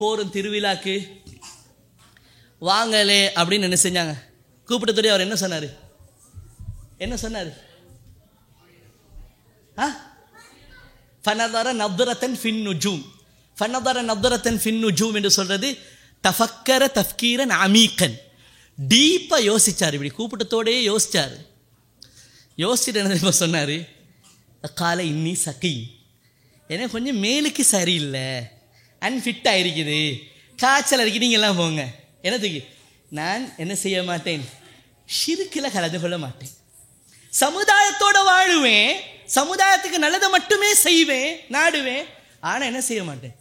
போரும் திருவிழாக்கு வாங்கலே அப்படின்னு என்ன செஞ்சாங்க? கூப்பிட்டதோடய அவர் என்ன சொன்னார்? என்ன சொன்னார்? ஃபனதர நத்ரத்தன் ஃபின் நுஜூம். ஃபனதர நத்ரத்தன் ஃபின் நுஜூம் என்று சொல்றது தஃபக்கர தஃப்கீரன் அமீக்கன், டீப்பாக யோசிச்சார். இப்படி கூப்பிட்டத்தோடையே யோசிச்சார். யோசிச்சுட்டு என்ன இப்போ சொன்னார்? காலை இன்னி சக்கி, எனக்கு கொஞ்சம் மேலுக்கு சரியில்லை, அன்ஃபிட்டாக இருக்குது, காய்ச்சல் இருக்குது, நீங்கள் எல்லாம் போங்க. என்னதுக்கு? நான் என்ன செய்ய மாட்டேன்? ஷிர்கில் கலந்து கொள்ள மாட்டேன். சமுதாயத்தோட வாழுவேன், சமுதாயத்துக்கு நல்லதை மட்டுமே செய்வேன், நாடுவேன், ஆனால் என்ன செய்ய மாட்டேன்.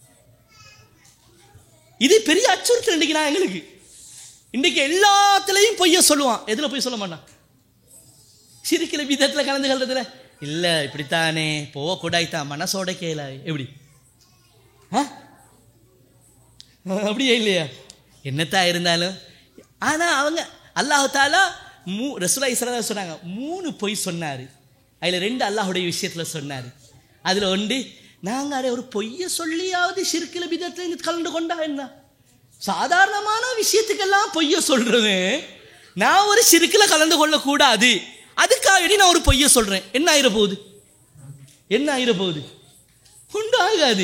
இது பெரிய அச்சுறுத்தல் இன்றைக்கு. நான் எங்களுக்கு இன்றைக்கு எல்லாத்துலேயும் பொய்ய சொல்லுவான். எதில் பொய் சொல்ல மாட்டான்? ஷிர்கில் விதத்தில் கலந்து கொள்றதுல இல்லை, இப்படித்தானே போகக்கூடாய்த்தான், மனசோட கேள. எப்படி? அப்படியே இல்லையா? என்னத்தான் இருந்தாலும். ஆனால் அவங்க அல்லாஹ் தாலா ரசூலுல்லாஹி ஸல்லல்லாஹு அலைஹி வஸல்லம் சொன்னாங்க, 3 பொய் சொன்னார். அதில் 2 அல்லாஹுடைய விஷயத்தில் சொன்னார். அதில் ஒன்று, நாங்கள் ஒரு பொய்யை சொல்லியாவது ஷிர்கில் பிதத்தில் கலந்து கொண்டா என்ன? சாதாரணமான விஷயத்துக்கெல்லாம் பொய்ய சொல்றேன், நான் ஒரு ஷிர்கில் கலந்து கொள்ளக்கூடாது, அதுக்காக நான் ஒரு பொய்ய சொல்றேன், என்ன ஆயிர போகுது? என்ன ஆயிர போகுது? ஒன்று ஆகாது,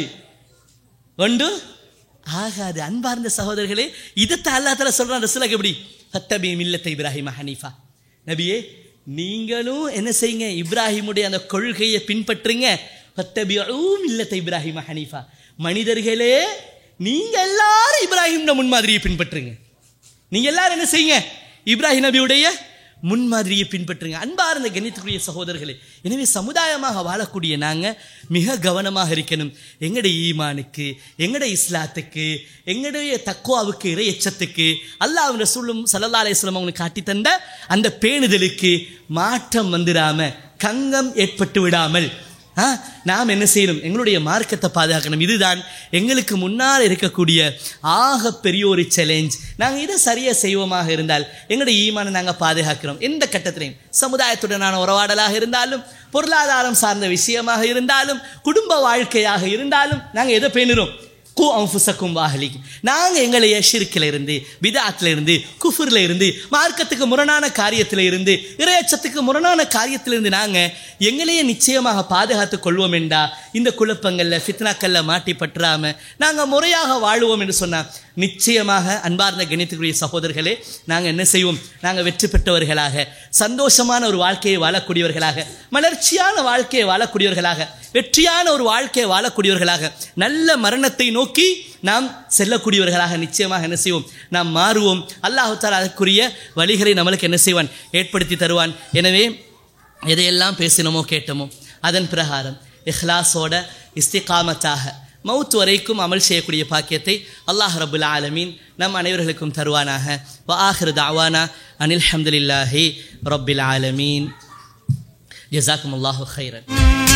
ஒன்று ஆகாது. அன்பார்ந்த சகோதரர்களே, இதைத்தான் அல்லாஹ் தஆலா சொல்றான் ரசூலுல்லாஹ். எப்படி? ஃபத்தபி மில்லத்த இப்ராஹிம ஹனீஃபா. நபியே, நீங்களும் என்ன செய்யுங்க? இப்ராஹிமுடைய அந்த கொள்கையை பின்பற்றுங்க. ஃபத்தபிஉ மில்லத்த இப்ராஹிம ஹனீஃபா. மனிதர்களே, நீங்க எல்லாரும் இப்ராஹிம் முன்மாதிரியை பின்பற்றுங்க. நீங்க எல்லாரும் என்ன செய்யுங்க? இப்ராஹிம் நபியுடைய முன்மாதிரியை பின்பற்றுங்க. அன்பார்ந்த கண்ணியத்துக்குரிய சகோதரர்களே, எனவே சமுதாயமாக வாழக்கூடிய நாங்கள் மிக கவனமாக இருக்கணும். எங்களுடைய ஈமானுக்கு, எங்களுடைய இஸ்லாத்துக்கு, எங்களுடைய தக்வாவுக்கு, இறை எச்சத்துக்கு, அல்லாஹ் ரசூலும் ஸல்லல்லாஹு அலைஹி வஸல்லம் அவங்களுக்கு காட்டி தந்த அந்த பேணுதலுக்கு மாற்றம் வந்துடாம, கங்கம் ஏற்பட்டு விடாமல் நாம் என்ன செய்யணும்? எங்களுடைய மார்க்கத்தை பாதுகாக்கணும். இதுதான் எங்களுக்கு முன்னால் இருக்கக்கூடிய ஆக பெரிய ஒரு சேலஞ்ச். நாங்கள் இதை சரியாக செய்வோமாக இருந்தால் எங்களுடைய ஈமானை நாங்கள் பாதுகாக்கிறோம். எந்த கட்டத்திலையும் சமுதாயத்துடனான உறவாடலாக இருந்தாலும், பொருளாதாரம் சார்ந்த விஷயமாக இருந்தாலும், குடும்ப வாழ்க்கையாக இருந்தாலும், நாங்கள் எதை பேணுறோம்? கூ அன்ஃபுஸக்கும் வஅஹ்லிக்கும். நாங்கள் எங்களைய ஷிர்கில் இருந்து, பிதஅத்தில் இருந்து, குஃப்ரில் இருந்து, மார்க்கத்துக்கு முரணான காரியத்தில் இருந்து, இறையச்சத்துக்கு முரணான காரியத்திலிருந்து நாங்கள் எங்களையே நிச்சயமாக பாதுகாத்து கொள்வோம் என்றா, இந்த குழப்பங்களில் ஃபித்னாக்களில் மாட்டி பற்றாமல் நாங்கள் முறையாக வாழுவோம் என்று சொன்னால் நிச்சயமாக அன்பார்ந்த கணித்துக்குரிய சகோதரர்களே, நாங்கள் என்ன செய்வோம்? நாங்கள் வெற்றி பெற்றவர்களாக, சந்தோஷமான ஒரு வாழ்க்கையை வாழக்கூடியவர்களாக, மலர்ச்சியான வாழ்க்கையை வாழக்கூடியவர்களாக, வெற்றியான ஒரு வாழ்க்கையை வாழக்கூடியவர்களாக, நல்ல மரணத்தை நோக்கி நாம் செல்லக்கூடியவர்களாக நிச்சயமாக என்ன செய்வோம்? நாம் மாறுவோம். அல்லாஹ் தஆலா அதற்குரிய வழிகளை நம்மளுக்கு என்ன செய்வான்? ஏற்படுத்தி தருவான். எனவே எதையெல்லாம் பேசினோமோ கேட்டோமோ அதன் பிரகாரம் இஹ்லாஸோட இஸ்திகாமத்தாக மவுத் வரைக்கும் அமல் செய்யக்கூடிய பாக்கியத்தை அல்லாஹ் ரப்புல் ஆலமீன் நம் அனைவர்களுக்கும் தருவானாக. வ ஆகிரு தஅவானா அனில் ஹம்துலில்லாஹி ரப்பில் ஆலமீன். ஜஸாக்குமுல்லாஹு கைரன்.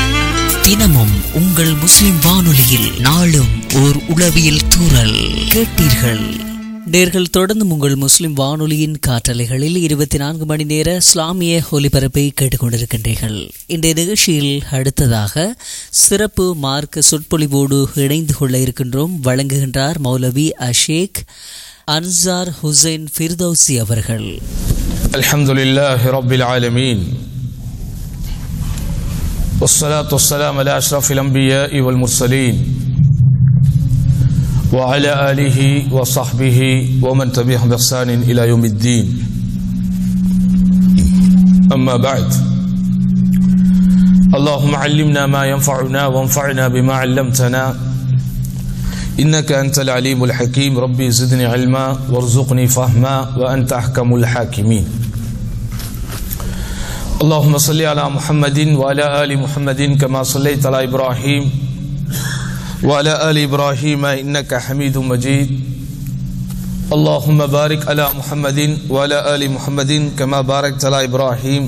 தினமும் உங்கள் முஸ்லிம் வானொலியில் நாளும் ஓர் உளவியல் தூறல் கேட்டீர்கள். நேர்கள் தொடர்ந்து உங்கள் முஸ்லிம் வானொலியின் காற்றலைகளில் 24 மணி நேர இஸ்லாமிய ஒலிபரப்பை கேட்டுக்கொண்டிருக்கின்றீர்கள். இன்றைய நிகழ்ச்சியில் அடுத்ததாக சிறப்பு மார்க்க சொற்பொழிவோடு இணைந்து கொள்ள இருக்கின்றோம். வழங்குகின்றார் மௌலவி அஷேக் அன்சார் ஹுசைன் ஃபிர்தௌசி அவர்கள். அல்ஹம்துலில்லாஹி ரப்பில் ஆலமீன் வஸ்ஸலாத்து வஸ்ஸலாமு அலா அஷ்ரஃபில் அன்பியாஇ வல் முர்சலீன் وعلى آله وصحبه ومن تبعهم بإحسان إلى يوم الدين. أما بعد، اللهم علمنا ما ينفعنا وانفعنا بما علمتنا إنك أنت العليم الحكيم. ربي زدني علما وارزقني فهما وأنت أحكم الحاكمين. اللهم صل على محمد وعلى آل محمد كما صليت على إبراهيم وعلى آل إبراهيم إنك حميد مجيد. اللهم بارك على محمد وعلى آل محمد كما باركت على إبراهيم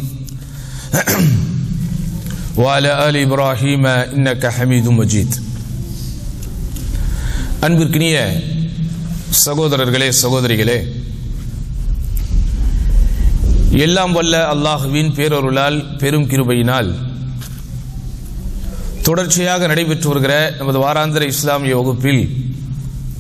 وعلى آل إبراهيم إنك حميد مجيد. அன்பிற்கினிய சகோதரர்களே, சகோதரிகளே, எல்லாம் வல்ல அல்லாஹுவின் பேரருளால், பெரும் கிருபையினால் தொடர்ச்சியாக நடைபெற்று வருகிற நமது வாராந்திர இஸ்லாமிய வகுப்பில்